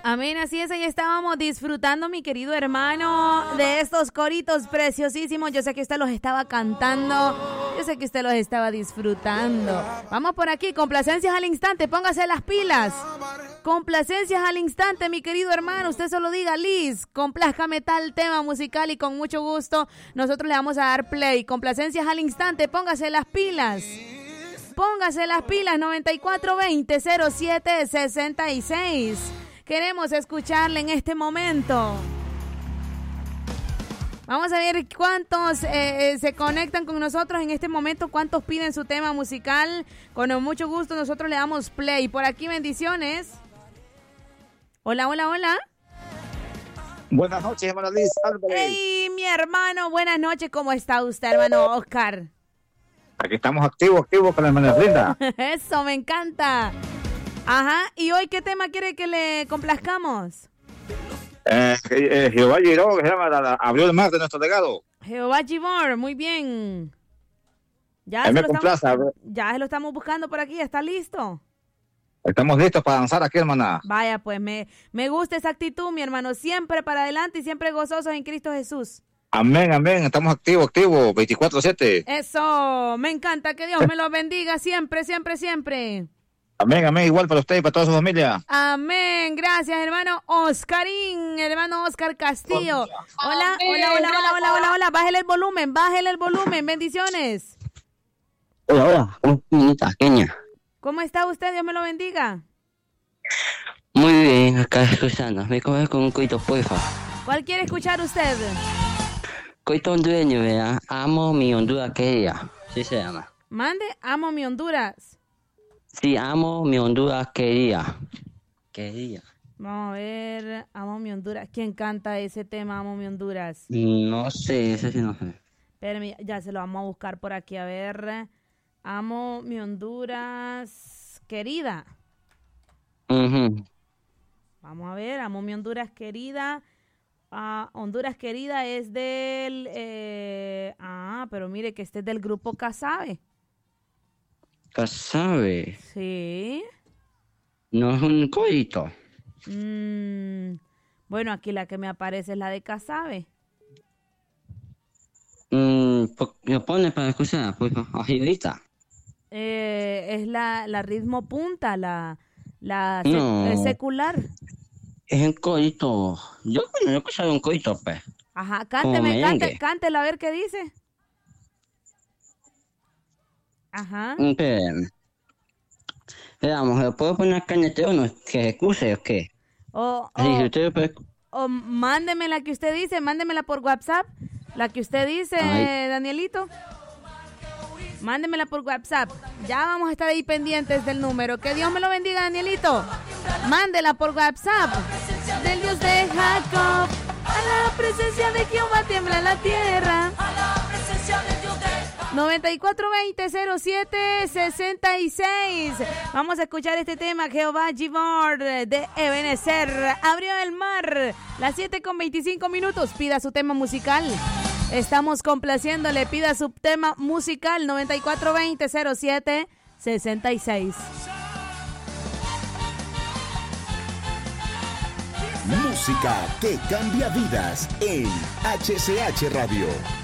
Amén, así es, ahí estábamos disfrutando, mi querido hermano, de estos coritos preciosísimos. Yo sé que usted los estaba cantando, yo sé que usted los estaba disfrutando. Vamos por aquí, complacencias al instante, póngase las pilas. Complacencias al instante, mi querido hermano, usted solo diga, Liz, complázcame tal tema musical y con mucho gusto nosotros le vamos a dar play. Complacencias al instante, póngase las pilas. Póngase las pilas, 9420-0766. Queremos escucharle en este momento. Vamos a ver cuántos se conectan con nosotros en este momento, cuántos piden su tema musical. Con mucho gusto nosotros le damos play. Por aquí, bendiciones. Hola, hola, hola. Buenas noches, hermana Liz Álvarez. Hey, mi hermano, buenas noches. ¿Cómo está usted, hermano Oscar? Aquí estamos activos con la hermana Linda. Eso, me encanta. Ajá, ¿y hoy qué tema quiere que le complazcamos? Jehová Jiró, que se llama abrió el mar de nuestro legado. Jehová Jiró, muy bien. Ya se lo estamos buscando por aquí, ¿está listo? Estamos listos para danzar aquí, hermana. Vaya, pues me gusta esa actitud, mi hermano. Siempre para adelante y siempre gozosos en Cristo Jesús. Amén, amén. Estamos activos, 24/7. Eso, me encanta. Que Dios me los bendiga siempre, siempre, siempre. Amén, amén. Igual para usted y para toda su familia. Amén. Gracias, hermano Oscarín, hermano Oscar Castillo. Hola, Amén. hola. Bájele el volumen. Bendiciones. Hola, niñita Kenia. ¿Cómo está usted? Dios me lo bendiga. Muy bien, acá escuchando. Me comes con un coito, porfa. ¿Cuál quiere escuchar usted? Coito hondureño, ¿verdad? Amo mi Honduras querida. Sí se llama. Mande, amo mi Honduras. Sí, amo mi Honduras querida. Vamos a ver, amo mi Honduras. ¿Quién canta ese tema, amo mi Honduras? No sé, ese sí no sé. Espérame, ya se lo vamos a buscar por aquí. A ver, amo mi Honduras querida. Uh-huh. Vamos a ver, amo mi Honduras querida. Honduras querida es del... pero mire que este es del grupo Casabe. ¿Casabe? Sí. No es un coito. Bueno, aquí la que me aparece es la de Casabe. ¿Lo pone para escuchar? Pues, agilita. Es la ritmo punta, la No. secular. Es un coito. Yo he escuchado un coito, pues. Ajá, cántela a ver qué dice. Ajá. Veamos, ¿le puedo poner cañeteo o no? ¿Que excuse o qué? Si usted puede... O mándeme la que usted dice, mándemela por WhatsApp. La que usted dice, Danielito. Mándemela por WhatsApp. Ya vamos a estar ahí pendientes del número. Que Dios me lo bendiga, Danielito. Mándela por WhatsApp. Del Dios de Jacob, a la presencia de Jehová tiembla la tierra. 9420-0766. Vamos a escuchar este tema, Jehová Jiró de Ebenezer. Abrió el mar. Las 7:25. Pida su tema musical. Estamos complaciéndole. Pida su tema musical. 9420-0766. Música que cambia vidas en HCH Radio.